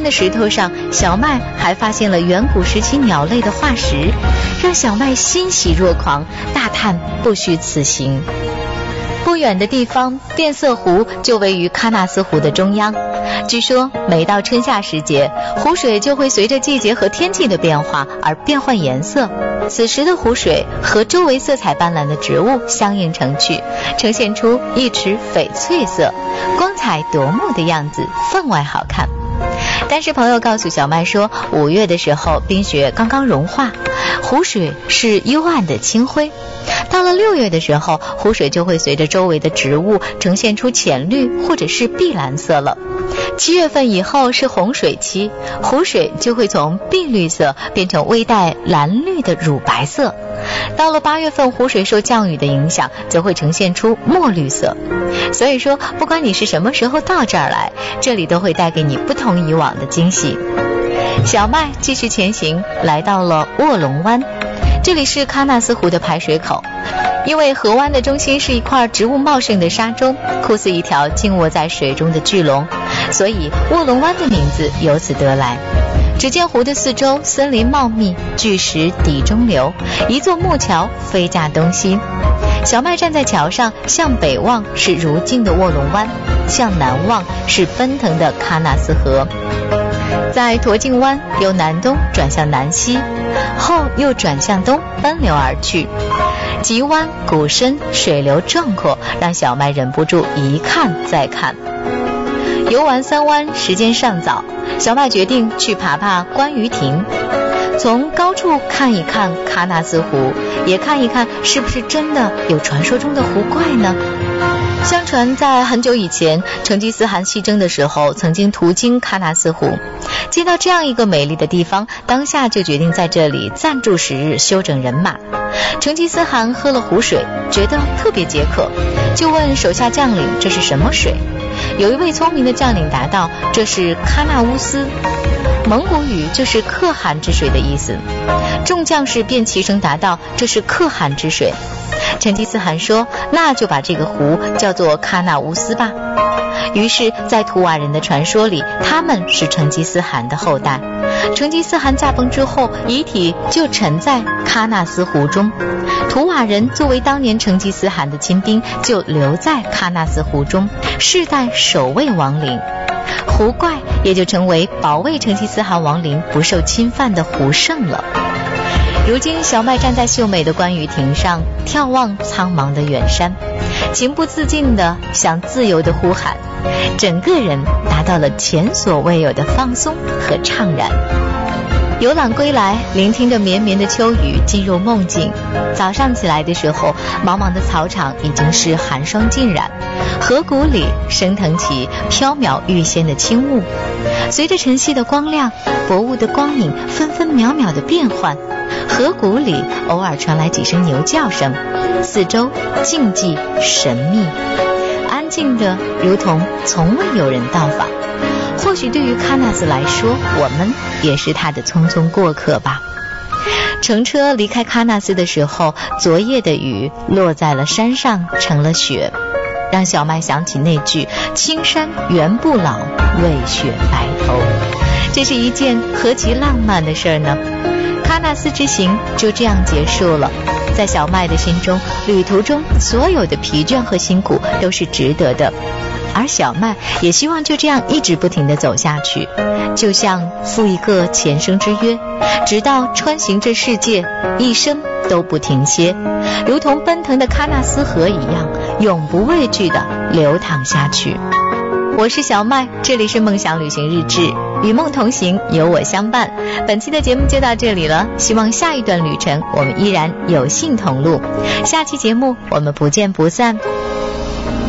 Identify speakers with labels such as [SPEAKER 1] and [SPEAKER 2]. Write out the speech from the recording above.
[SPEAKER 1] 的石头上，小麦还发现了远古时期鸟类的化石，让小麦欣喜若狂，大叹不虚此行。不远的地方，变色湖就位于喀纳斯湖的中央。据说每到春夏时节，湖水就会随着季节和天气的变化而变换颜色，此时的湖水和周围色彩斑斓的植物相映成趣，呈现出一池翡翠色，光彩夺目的样子，分外好看。但是朋友告诉小麦说，5月的时候冰雪刚刚融化，湖水是幽暗的青灰，到了6月的时候，湖水就会随着周围的植物呈现出浅绿或者是碧蓝色了。7月份以后是洪水期，湖水就会从碧绿色变成微带蓝绿的乳白色。到了8月份，湖水受降雨的影响，则会呈现出墨绿色。所以说，不管你是什么时候到这儿来，这里都会带给你不同以往的惊喜。小麦继续前行，来到了卧龙湾，这里是喀纳斯湖的排水口。因为河湾的中心是一块植物茂盛的沙洲，酷似一条静卧在水中的巨龙，所以卧龙湾的名字由此得来。只见湖的四周森林茂密，巨石底中流，一座木桥飞架东西。小麦站在桥上，向北望是如镜的卧龙湾，向南望是奔腾的喀纳斯河。在驼颈湾由南东转向南西，后又转向东奔流而去。急弯谷深，水流壮阔，让小麦忍不住一看再看。游玩3湾，时间尚早，小麦决定去爬爬观鱼亭，从高处看一看喀纳斯湖，也看一看是不是真的有传说中的湖怪呢？相传在很久以前，成吉思汗西征的时候曾经途经喀纳斯湖，见到这样一个美丽的地方，当下就决定在这里暂住10日，休整人马。成吉思汗喝了湖水，觉得特别解渴，就问手下将领这是什么水。有一位聪明的将领答道，这是喀纳乌斯，蒙古语就是可汗之水的意思。众将士便齐声答道，这是可汗之水。成吉思汗说，那就把这个湖叫做喀纳乌斯吧。于是在图瓦人的传说里，他们是成吉思汗的后代。成吉思汗驾崩之后，遗体就沉在喀纳斯湖中，图瓦人作为当年成吉思汗的亲兵，就留在喀纳斯湖中，世代守卫亡灵。湖怪也就成为保卫成吉思汗亡灵不受侵犯的湖圣了。如今小麦站在秀美的观鱼亭上，眺望苍茫的远山，情不自禁地想自由地呼喊，整个人达到了前所未有的放松和怅然。游览归来，聆听着绵绵的秋雨，进入梦境。早上起来的时候，茫茫的草场已经是寒霜浸染，河谷里升腾起飘渺欲仙的轻雾，随着晨曦的光亮，薄雾的光影分分秒秒的变换，河谷里偶尔传来几声牛叫声，四周静寂神秘，安静的如同从未有人到访。或许对于喀纳斯来说，我们也是他的匆匆过客吧。乘车离开喀纳斯的时候，昨夜的雨落在了山上，成了雪，让小麦想起那句青山原不老，为雪白头。这是一件何其浪漫的事呢？喀纳斯之行就这样结束了。在小麦的心中，旅途中所有的疲倦和辛苦都是值得的，而小麦也希望就这样一直不停地走下去，就像赴一个前生之约，直到穿行这世界，一生都不停歇，如同奔腾的喀纳斯河一样，永不畏惧地流淌下去。我是小麦，这里是梦想旅行日志，与梦同行，有我相伴。本期的节目就到这里了，希望下一段旅程我们依然有幸同路。下期节目我们不见不散。